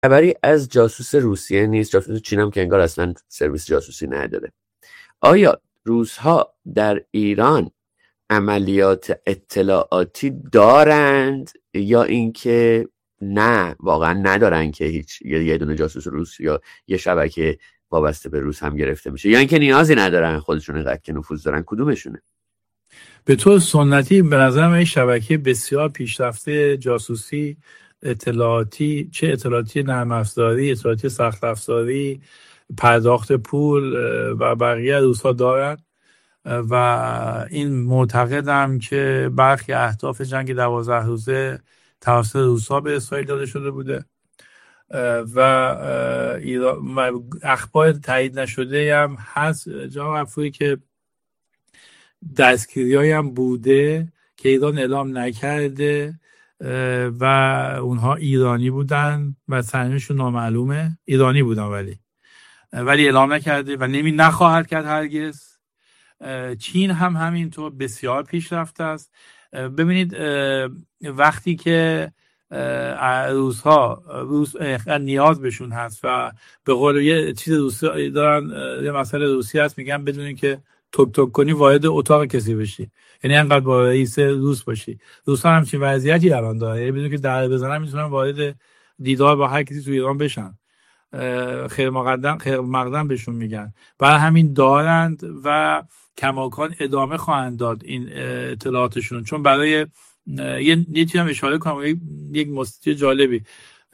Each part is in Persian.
خبری از جاسوس روسیه نیست، جاسوس چین هم که انگار اصلا سرویس جاسوسی نداره. آیا روس‌ها در ایران عملیات اطلاعاتی دارند یا اینکه نه واقعا ندارن که هیچ یه دونه جاسوس روس یا یه شبکه وابسته به روس هم گرفته میشه، یا اینکه نیازی ندارن خودشون اینقدر که نفوذ دارن؟ کدومشونه؟ به طور سنتی به نظرم این شبکه بسیار پیشرفته جاسوسی اطلاعاتی، چه اطلاعاتی نرم افزاری، اطلاعاتی سخت افزاری، پرداخت پول و بقیه روس‌ها دارن و این معتقدم که برخی اهداف جنگ 12 روزه توسط روس‌ها به اسرائیل داده شده بوده و اخبار تایید نشده هم هست جناب غفوری که دستگیری‌هایی هم بوده که ایران اعلام نکرده و اونها ایرانی بودن و سرنوشتشون نامعلومه، ایرانی بودن ولی اعلام نکرده و نخواهد کرد هرگز. چین هم همینطور بسیار پیشرفته است. ببینید وقتی که روس نیاز بهشون هست و به قول یه چیز روسی دارن، یه مسئله روسی هست، میگن بدون اینکه توک توک کنی وارد اتاق کسی بشی، یعنی انقدر با رئیس روس باشی. روس‌ها همچین وضعیتی الان داره، یعنی بدون که در بزنن میتونن وارد دیدار با هر کسی تو ایران بشن. خیر مقدم بهشون میگن. برای همین دارند و کماکان ادامه خواهند داد این اطلاعاتشون، چون برای یه چیزی هم اشاره کنم، یک موضوع جالبی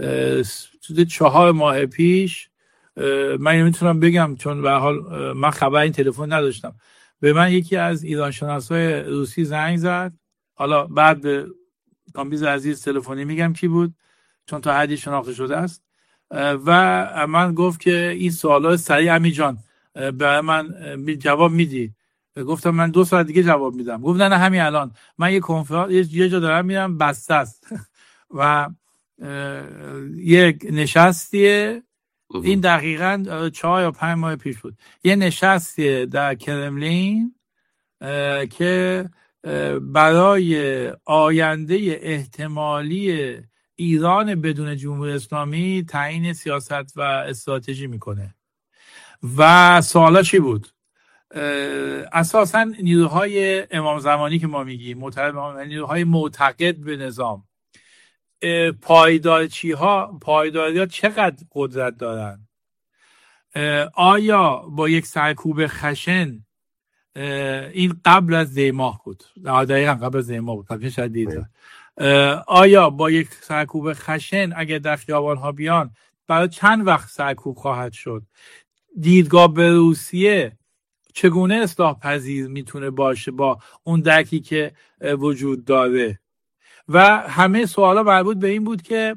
4 ماه پیش من نمیتونم بگم چون به حال من خبر این تلفن نداشتم، به من یکی از ایران شناسای روسی زنگ زد. حالا بعد به کامبیز عزیز تلفنی میگم کی بود چون تا حدی شناخته شده است و من گفت که این سوالا سریع امی جان برای من جواب میدی؟ گفتم من 2 ساعت دیگه جواب میدم. گفت نه همین الان، من یه کنفرانس یه جا دارم میرم بسته است و یک نشستیه، این دقیقاً 4 یا 5 ماه پیش بود، یه نشستیه در کرملین که برای آینده احتمالی ایران بدون جمهوری اسلامی تعیین سیاست و استراتژی میکنه. و سوالا چی بود؟ اساساً نیروهای امام زمانی که ما میگیم نیروهای معتقد به نظام، پایداری ها چقدر قدرت دارن؟ آیا با یک سرکوب خشن، این قبل از دیماه بود، دقیقاً قبل از دیماه بود، قبل شاید دیده، آیا با یک سرکوب خشن اگر در خیابان ها بیان برای چند وقت سرکوب خواهد شد؟ دیدگاه به روسیه چگونه اصلاح پذیر میتونه باشه با اون درکی که وجود داره؟ و همه سوالا مربوط به این بود که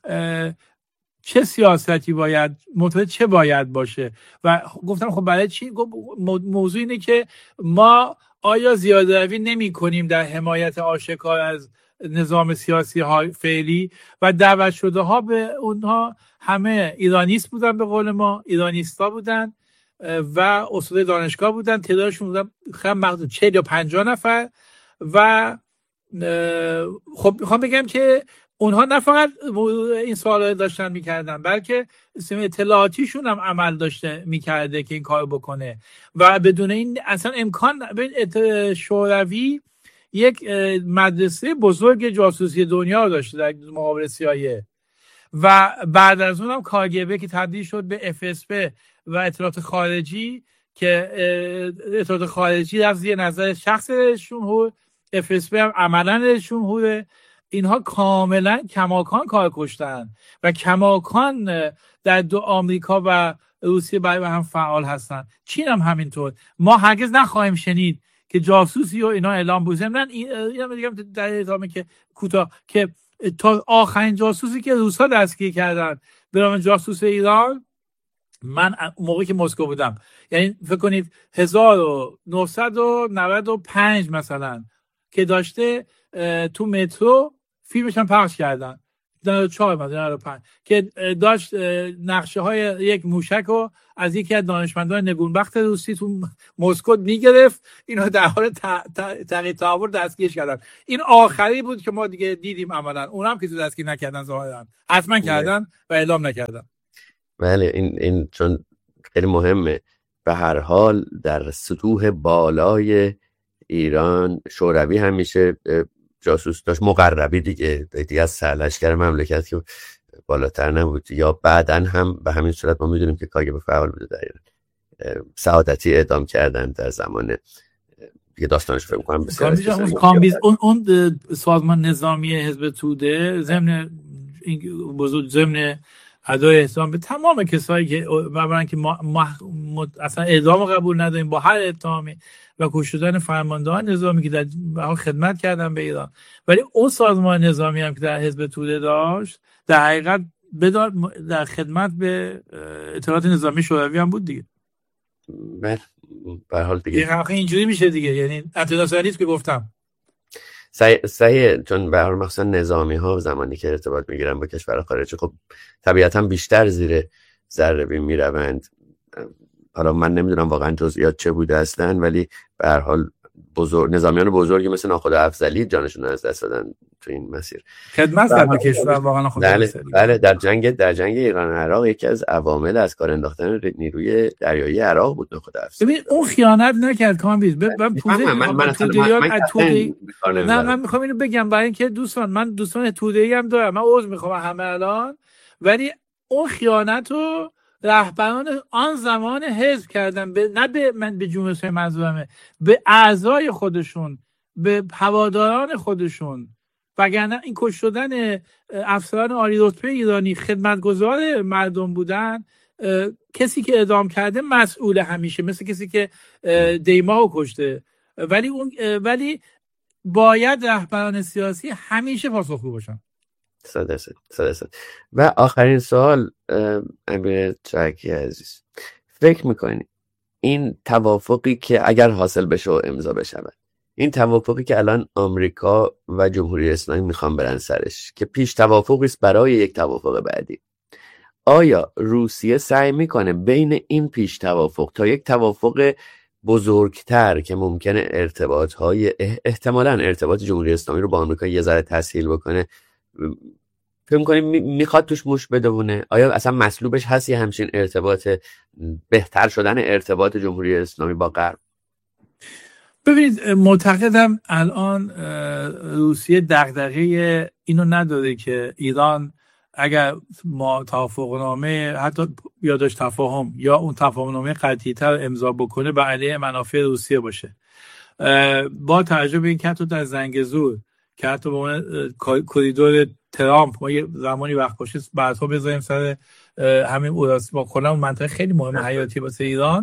چه سیاستی باید، متوجه چه باید باشه. و گفتم خب برای چی؟ موضوع اینه که ما آیا زیاده روی نمی کنیم در حمایت آشکار از نظام سیاسی های فعلی و دعوت شده ها به اونها همه ایرانیست بودن، به قول ما ایرانیستا بودن و استاد دانشگاه بودن، تعدادشون بودن خیلی محدود 40 یا 50 نفر. و خب میخوام بگم که اونها نه فقط این سوالا داشتن میکردن بلکه سیستم اطلاعاتیشون هم عمل داشته میکرده که این کار بکنه و بدون این اصلا امکان. شوروی یک مدرسه بزرگ جاسوسی دنیا داشته در مقابل CIA و بعد از اون هم KGB که تبدیل شد به FSB و اطلاعات خارجی که اطلاعات خارجی از یه نظر شخص جمهور، FSB هم عملاً جمهوره. اینها کاملا کماکان کار کشتن و کماکان در دو آمریکا و روسیه برای هم فعال هستن. چین هم همینطور. ما هرگز نخواهیم شنید که جاسوسی و اینا اعلام بوزه. من اینا میگم در ادامه که کوتاه که تا آخرین جاسوسی که روس‌ها دستگیر کردن به نام جاسوس ایران، من موقعی که مسکو بودم، یعنی فکر کنید 1995 مثلا که داشته تو مترو فیلمش هم پخش کردن، 94 مثلا 95 که داشت نقشه های یک موشک رو از یکی از دانشمندان نگونبخت روسی تو مسکو میگرفت، اینو در حال تغییر تحول دستگیرش کردن. این آخری بود که ما دیگه دیدیم عملا، اونم که دستگیر نکردن ظاهرا، حتما کردن و اعلام نکردن. بله این چون خیلی مهمه. به هر حال در سطوح بالای ایران شوروی همیشه جاسوس داشت، مقربی دیگه از سرلشکر مملکت که بالاتر نبود، یا بعداً هم به همین صورت ما میدونیم که کاگب فعال بوده در ایران. سعادتی اعدام کردن در زمان دیگه، داستانش فکر می‌کنم بسیار کامبیز اون سازمان نظامی حزب توده ضمن بزرگ ضمن ادای احترام به تمام کسایی که ببرن که اصلا اعدام قبول نداریم با هر اتهامی و کشتن فرماندهان نظامی که در خدمت کردن به ایران. ولی اون سازمان نظامی هم که در حزب توده داشت در حقیقت در خدمت به اطلاعات نظامی شوروی هم بود دیگه. به هر حال دیگه اینجوری میشه دیگه، یعنی انترناسیونالیسم که گفتم صحیح. چون به هر حال مخصوصا نظامی ها زمانی که ارتباط میگیرن با کشور خارجی خب طبیعتا بیشتر زیر ذره بین میروند. حالا من نمیدونم واقعا جزئیات چه بوده هستن، ولی به هر حال نظامیان بزرگی مثل ناخدا افضلی جانشون رو از دست دادن تو این مسیر خدمت کرد به کشور واقعا ناخدا افضلی. بله در جنگ ایران عراق یکی از عوامل از کار انداختن نیروی دریایی عراق بود ناخدا افضلی. ببین اون خیانت نکرد کامبیز. من میخوام اینو بگم برای اینکه من دوستان توده‌ای هم دارم، من عذر میخوام همه الان، ولی اون خیانت رو رهبران آن زمان حزب کردن، نه به جمهوری اسلامی منظورمه، به اعضای خودشون، به هواداران خودشون. وگرنه این کش شدن افسران عالی رتبه ایرانی خدمتگزار مردم بودن، کسی که اعدام کرده مسئول همیشه، مثل کسی که دیما رو کشته. ولی باید رهبران سیاسی همیشه پاسخگو باشن. 100%. و آخرین سوال امیر چاکی عزیز، فکر میکنی این توافقی که اگر حاصل بشه و امضا بشود، این توافقی که الان آمریکا و جمهوری اسلامی میخوان برن سرش که پیش توافقی است برای یک توافق بعدی، آیا روسیه سعی میکنه بین این پیش توافق تا یک توافق بزرگتر که ممکنه احتمالاً ارتباط جمهوری اسلامی رو با آمریکا یه ذره تسهیل بکنه، فکر می‌کنی میخواد توش موش بدونه؟ آیا اصلا مطلوبش هست یه همچین ارتباط، بهتر شدن ارتباط جمهوری اسلامی با غرب؟ ببینید معتقدم الان روسیه دغدغه اینو نداره که ایران اگر ما توافقنامه حتی یادش تفاهم یا اون تفاهمنامه قطعی‌تر امضا بکنه به علیه منافع روسیه باشه. با توجه به این که حتی در زنگزور که حتی به عنوان کریدور ترامپ ما یه زمانی وقت باشه بعدها بذاریم سر همین اوراسیا، کلا اون منطقه خیلی مهمه حیاتی واسه ایران،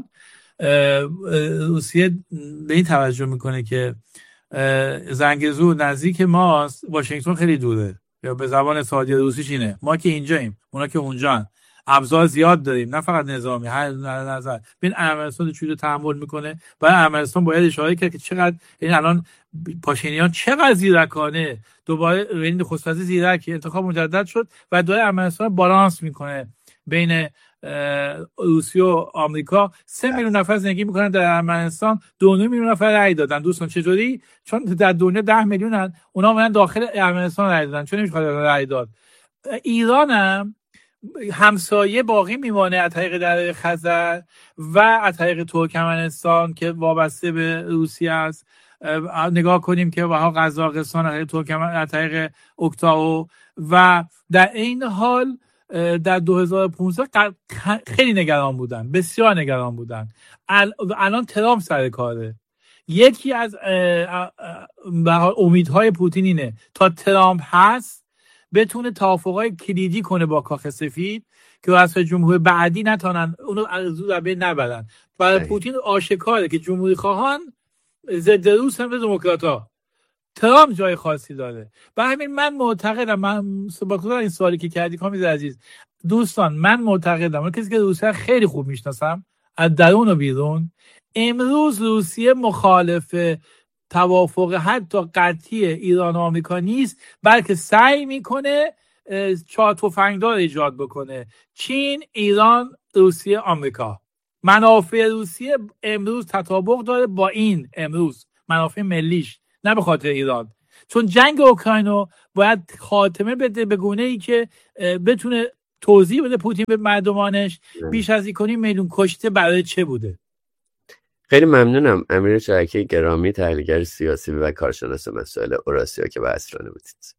روسیه به این توجه میکنه که زنگزور نزدیک ماست، واشنگتن خیلی دوره، یا به زبان سادی روسیش اینه ما که اینجاییم اونا که اونجان، ابزار زیاد داریم نه فقط نظامی، هر نظر. ببین ارمنستان چوری تحمل میکنه، برای ارمنستان باید اشاره کرد که چقدر این الان پاشینیان چقدر زیرکانه دوباره این نخست وزیر زیرکی انتخاب مجدد شد و داره ارمنستان بالانس میکنه بین روسیه و آمریکا. 3 میلیون نفر زندگی میکنن در ارمنستان، 2.5 میلیون نفر رأی دادن. دوستان چجوری؟ چون در دنیا 10 میلیونن، اونا اومدن داخل ارمنستان رأی دادن، چون نمیخواد رأی داد. ایران هم همسایه باقی میمانه از طریق دریای خزر و از طریق ترکمنستان که وابسته به روسیه است. نگاه کنیم که وها قزاقستان از طریق ترکمن، از طریق اکتائو، و در این حال در 2015 خیلی نگران بودن، بسیار نگران بودن. الان ترامپ سر کاره. یکی از امیدهای پوتین اینه تا ترامپ هست بتونه توافقای کلیدی کنه با کاخ سفید که رئیس جمهور بعدی نتونن اونو از رو بین نبرن. برای پوتین آشکاره که جمهوری خواهان ضد روس هم دموکرات‌ها. ترامپ جای خاصی داره. برای همین من معتقدم، من با این سوالی که کردی کامیز عزیز، دوستان من معتقدم، من کسی که روسیه خیلی خوب میشناسم از درون و بیرون، امروز روسیه مخالف توافق حتی قطعی ایران و آمریکا نیست، بلکه سعی میکنه چهار تفنگدار ایجاد بکنه. چین، ایران، روسیه، آمریکا. منافع روسیه امروز تطابق داره با این امروز منافع ملیش، نه به خاطر ایران. چون جنگ اوکراینو باید خاتمه بده به گونه‌ای که بتونه توضیح بده پوتین به مردمانش بیش از 1.5 میلیون کشته برای چه بوده. خیلی ممنونم امیر چرکی گرامی، تحلیلگر سیاسی و کارشناس مسائل اوراسیا که با اسرانه بودید.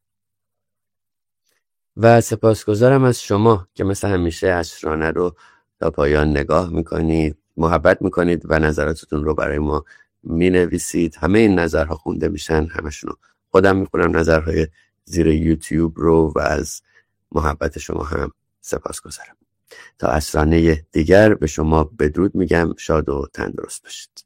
و سپاسگزارم از شما که مثل همیشه اسرانه رو تا پایان نگاه میکنید، محبت میکنید و نظراتتون رو برای ما مینویسید. همه این نظرها خونده میشن، همشون رو خودم میخونم، نظرهای زیر یوتیوب رو، و از محبت شما هم سپاسگزارم. تا اسرانه دیگر به شما بدرود میگم. شاد و تندرست باشید.